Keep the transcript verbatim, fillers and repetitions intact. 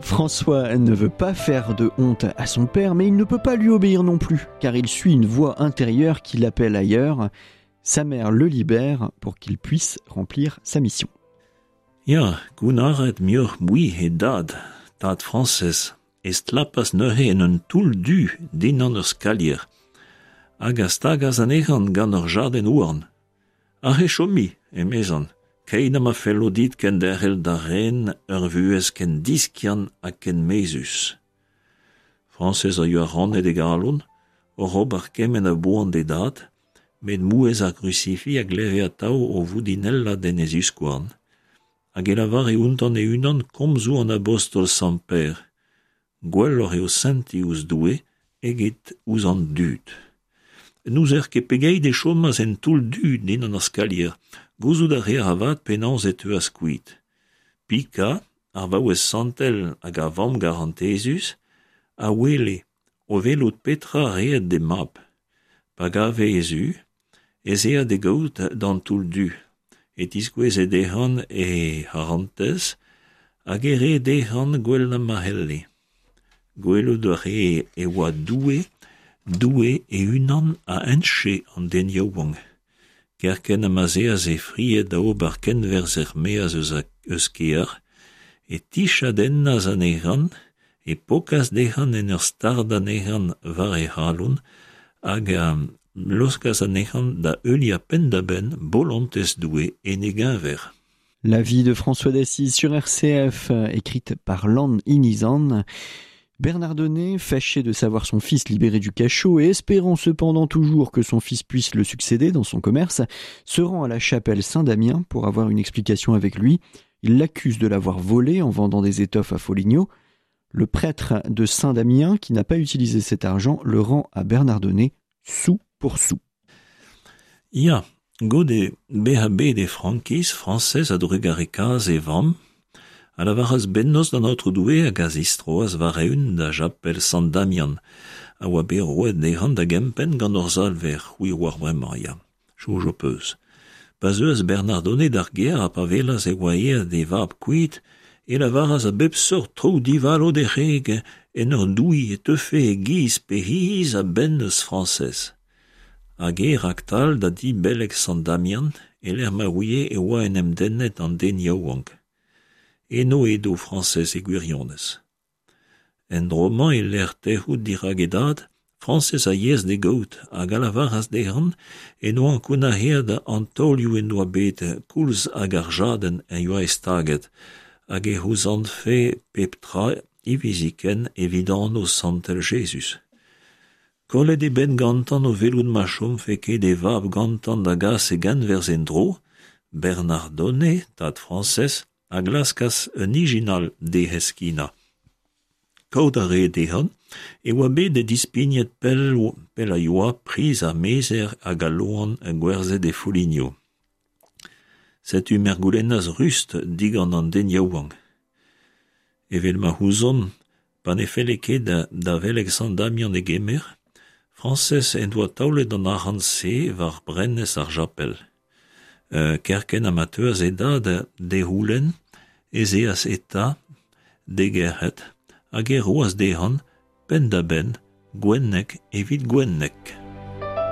François ne veut pas faire de honte à son père, mais il ne peut pas lui obéir non plus, car il suit une voix intérieure qui l'appelle ailleurs. Sa mère le libère pour qu'il puisse remplir sa mission. Ja, Gunnar mir mui he dad, tad Frances, est lapas nehe en un toul du din an ur skalier. Agas tagas an eran gant ur jarden ouarn. A he chomi, e mezan, keina ma fello dit ken derhel da ren ur vuez ken diskian a ken mezus. Frances a ur rannet e galon, o rob ar kemen a boan de dad, met mouez a crucifi a gleve a tau o voudinella den ezus kouarn. Hag e lavar e untan e unan komzou an apostol Samper. Gwell or eo senti ouz doue, eget ouz an dud. Nous er ke pegei de chomaz en toul dud din an ar skalier, gouzout a re avat penans et eo a skouit. Pika, ar vaouez santel hag a vamm garantezus, a wele, o velot petra reet de map. Pag a vezu, ez ea de gaout dan toul du. Et iskwez e dehan e harantez, hag e re dehan gwell na mahelle. Gwello de re e oa doue, doue e unan a enche an den yaouang. Kerken a mazeaz e frie da ober ken verz er meaz eus, eus kear, e tisha dennaz an eran, e pokaz dehan en ur star dan eran var e halon, hag a loskaz an eran da eulia pendaben bolantez doue en egin ver. La vie de François d'Assise sur R C F, écrite par Lan Inizan. Bernard Donnet, fâché de savoir son fils libéré du cachot et espérant cependant toujours que son fils puisse le succéder dans son commerce, se rend à la chapelle Saint-Damien pour avoir une explication avec lui. Il l'accuse de l'avoir volé en vendant des étoffes à Foligno. Le prêtre de Saint-Damien, qui n'a pas utilisé cet argent, le rend à Bernard Donnet sou pour sou. Ja, gode B H B de Frankis, Frances a drugare kaz e vam, a la varas bennos da notre doue hag az istroaz var eun da chapel Saint-Damien, a oa be roet dehan da gempen gant ur zal ver hui war bremañ ya. Chou jo peus. Pas eus Bernard Donnet d'ar ger a pa velaz e oa e de vab kuit, e la varas a bep sort trou divalo de reg en ur doui e teufe e giz pe hiz a ben eus Frances. Hag e raktal da di belek Saint-Damien e l'er maouie e oa en em dennet an den yaouang. Eno edo Frances e gwirionez. En droman e l'er tehout diragedad, Frances a yez de gaout hag a la varas dehan eno an kouna herd an tolioù en oa bet koulz hag ar jaden en oa estaget hag e c'houzant fe pep tra iviziken evidant o santel Jesus. Kollet e ben gantan o velout machom fe ket e vab gantan da gas e gan verz en dro, Bernard Donnet, tad Frances, a glaskas un iginal de heskina. Kaout a re dehan, e oa bet de dispignet pel, pel a yoa priz a mezer hag a loan a gwerzet e Foligno. Setu mergoulenaz rust digant an den yaouang. Evel ma c'houzon, pan e feleke da, da veleg Saint-Damien e gemer, Frances en doa taoulet an arran se var brennez ar japel. Uh, kerken amateuz e da de houlen, ez eas eta, de gerhet, hag e roaz dehan, pen da ben, gwennek evit gwennek.